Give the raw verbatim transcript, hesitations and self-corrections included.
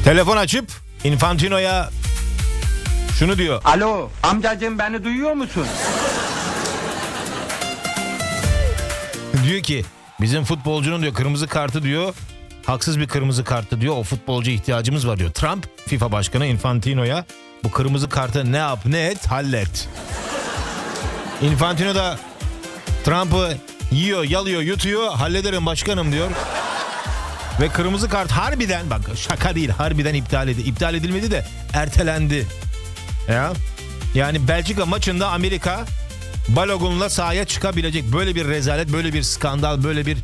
Telefon açıp Infantino'ya şunu diyor. Alo amcacığım, beni duyuyor musun? Diyor ki bizim futbolcunun diyor kırmızı kartı diyor. Haksız bir kırmızı kartı diyor. O futbolcu ihtiyacımız var diyor. Trump FIFA Başkanı Infantino'ya bu kırmızı kartı ne yap ne et hallet. Infantino da Trump'ı yiyor, yalıyor, yutuyor. Hallederim başkanım diyor. Ve kırmızı kart harbiden, bak şaka değil, harbiden iptal edildi. İptal edilmedi de ertelendi. Ya. Yani Belçika maçında Amerika Balogun'la sahaya çıkabilecek, böyle bir rezalet, böyle bir skandal, böyle bir